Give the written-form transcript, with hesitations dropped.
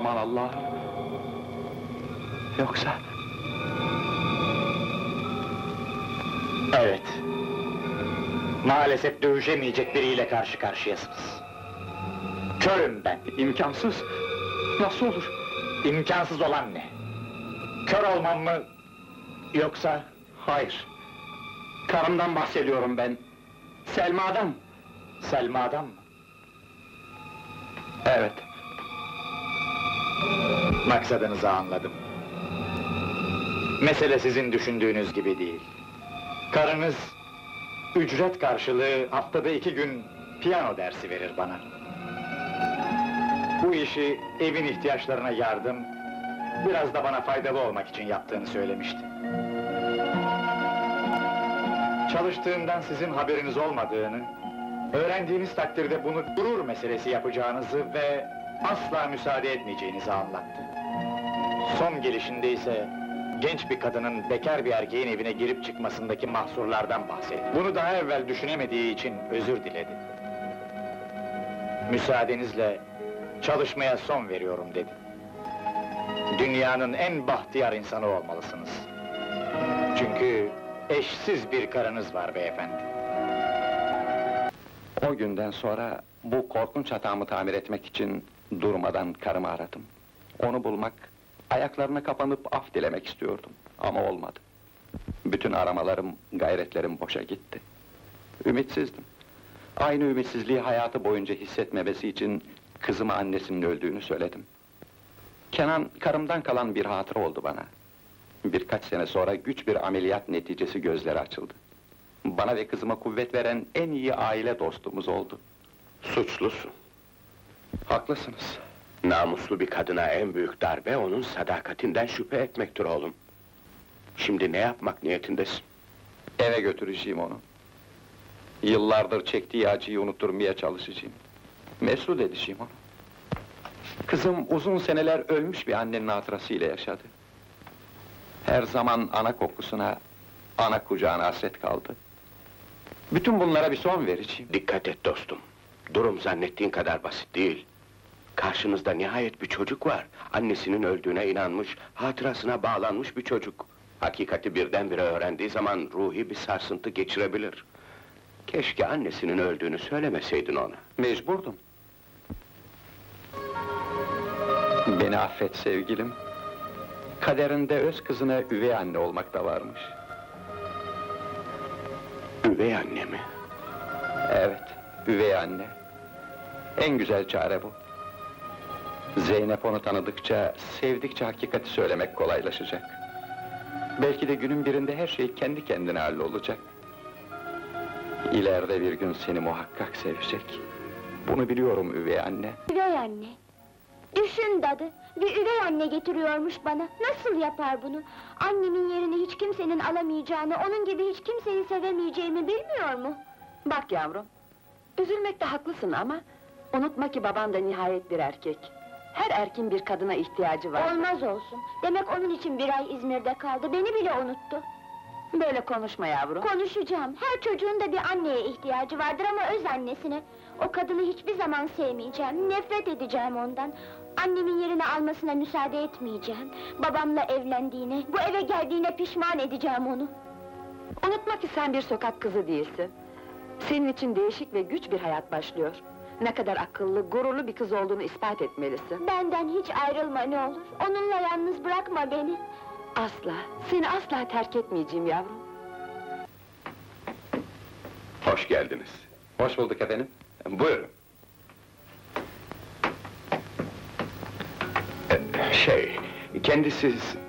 Aman Allah'ım! Yoksa... Evet. Maalesef dövüşemeyecek biriyle karşı karşıyasınız. Körüm ben. İmkansız! Nasıl olur? İmkansız olan ne? Kör olmam mı? Yoksa... Hayır! Karımdan bahsediyorum ben! Selma'dan! Selma'dan mı? Evet. Maksadınızı anladım. Mesele sizin düşündüğünüz gibi değil. Karınız... ücret karşılığı haftada 2 gün piyano dersi verir bana. Bu işi evin ihtiyaçlarına yardım, biraz da bana faydalı olmak için yaptığını söylemişti. Çalıştığından sizin haberiniz olmadığını, öğrendiğiniz takdirde bunu gurur meselesi yapacağınızı ve asla müsaade etmeyeceğinizi anlattı. Son gelişinde ise genç bir kadının bekar bir erkeğin evine girip çıkmasındaki mahsurlardan bahsetti. Bunu daha evvel düşünemediği için özür diledi. Müsaadenizle çalışmaya son veriyorum dedi. Dünyanın en bahtiyar insanı olmalısınız. Çünkü eşsiz bir karınız var beyefendi. O günden sonra bu korkunç hatamı tamir etmek için durmadan karımı aradım. Onu bulmak, ayaklarına kapanıp af dilemek istiyordum ama olmadı. Bütün aramalarım, gayretlerim boşa gitti. Ümitsizdim. Aynı ümitsizliği hayatı boyunca hissetmemesi için kızıma annesinin öldüğünü söyledim. Kenan, karımdan kalan bir hatıra oldu bana. Birkaç sene sonra güç bir ameliyat neticesi gözleri açıldı. Bana ve kızıma kuvvet veren en iyi aile dostumuz oldu. Suçlusun. Haklısınız. Namuslu bir kadına en büyük darbe onun sadakatinden şüphe etmektir oğlum. Şimdi ne yapmak niyetindesin? Eve götüreceğim onu. Yıllardır çektiği acıyı unutturmaya çalışacağım. Mesut edeceğim onu. Kızım uzun seneler ölmüş bir annenin hatırasıyla yaşadı. Her zaman ana kokusuna, ana kucağına hasret kaldı. Bütün bunlara bir son vereceğim. Dikkat et dostum. Durum zannettiğin kadar basit değil. Karşınızda nihayet bir çocuk var. Annesinin öldüğüne inanmış, hatırasına bağlanmış bir çocuk. Hakikati birdenbire öğrendiği zaman ruhi bir sarsıntı geçirebilir. Keşke annesinin öldüğünü söylemeseydin ona. Mecburdum. Beni affet sevgilim. Kaderinde öz kızına üvey anne olmak da varmış. Üvey anne mi? Evet, üvey anne. En güzel çare bu. Zeynep onu tanıdıkça, sevdikçe hakikati söylemek kolaylaşacak. Belki de günün birinde her şey kendi kendine hallolacak. İleride bir gün seni muhakkak sevecek. Bunu biliyorum üvey anne. Üvey anne! Düşün dadı, bir üvey anne getiriyormuş bana. Nasıl yapar bunu? Annemin yerini hiç kimsenin alamayacağını, onun gibi hiç kimseyi sevemeyeceğimi bilmiyor mu? Bak yavrum, üzülmekte haklısın ama... unutma ki baban da nihayet bir erkek. Her erkin bir kadına ihtiyacı var. Olmaz olsun. Demek onun için 1 ay İzmir'de kaldı, beni bile unuttu. Böyle konuşma yavrum. Konuşacağım, her çocuğun da bir anneye ihtiyacı vardır ama öz annesine. O kadını hiçbir zaman sevmeyeceğim, nefret edeceğim ondan. Annemin yerini almasına müsaade etmeyeceğim. Babamla evlendiğine, bu eve geldiğine pişman edeceğim onu. Unutma ki sen bir sokak kızı değilsin. Senin için değişik ve güç bir hayat başlıyor. Ne kadar akıllı, gururlu bir kız olduğunu ispat etmelisin. Benden hiç ayrılma ne olur, onunla yalnız bırakma beni. Asla, seni asla terk etmeyeceğim yavrum. Hoş geldiniz. Hoş bulduk efendim. Buyurun. Kendisi